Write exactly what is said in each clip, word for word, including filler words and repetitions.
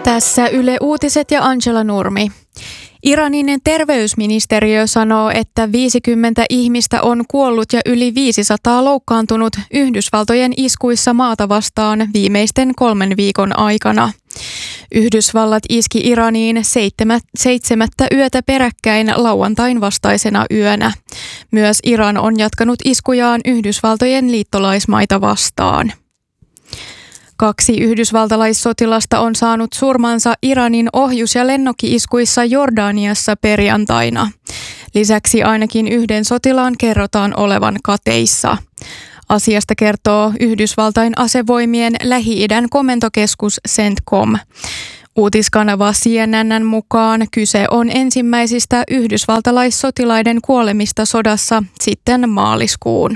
Tässä Yle Uutiset ja Angela Nurmi. Iranin terveysministeriö sanoo, että viisikymmentä ihmistä on kuollut ja yli viisisataa loukkaantunut Yhdysvaltojen iskuissa maata vastaan viimeisten kolmen viikon aikana. Yhdysvallat iski Iraniin seitsemät, seitsemättä yötä peräkkäin lauantain vastaisena yönä. Myös Iran on jatkanut iskujaan Yhdysvaltojen liittolaismaita vastaan. Kaksi yhdysvaltalaissotilasta on saanut surmansa Iranin ohjus- ja lennokki-iskuissa Jordaniassa perjantaina. Lisäksi ainakin yhden sotilaan kerrotaan olevan kateissa. Asiasta kertoo Yhdysvaltain asevoimien Lähi-idän komentokeskus CENTCOM. Uutiskanava C N N:n mukaan kyse on ensimmäisistä yhdysvaltalaissotilaiden kuolemista sodassa sitten maaliskuun.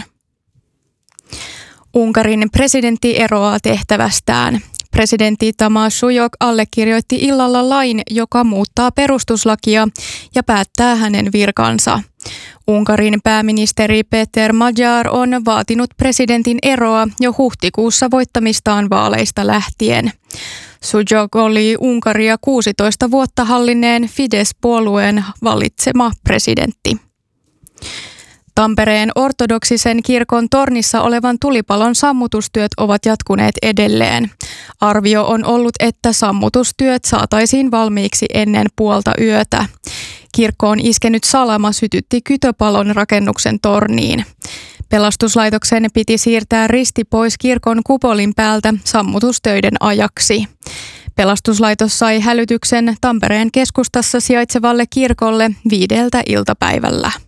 Unkarin presidentti eroaa tehtävästään. Presidentti Tamás Sujok allekirjoitti illalla lain, joka muuttaa perustuslakia ja päättää hänen virkansa. Unkarin pääministeri Péter Magyar on vaatinut presidentin eroa jo huhtikuussa voittamistaan vaaleista lähtien. Sujok oli Unkaria kuusitoista vuotta hallinneen Fidesz-puolueen valitsema presidentti. Tampereen ortodoksisen kirkon tornissa olevan tulipalon sammutustyöt ovat jatkuneet edelleen. Arvio on ollut, että sammutustyöt saataisiin valmiiksi ennen puolta yötä. Kirkkoon iskenyt salama sytytti kytöpalon rakennuksen torniin. Pelastuslaitoksen piti siirtää risti pois kirkon kupolin päältä sammutustöiden ajaksi. Pelastuslaitos sai hälytyksen Tampereen keskustassa sijaitsevalle kirkolle viideltä iltapäivällä.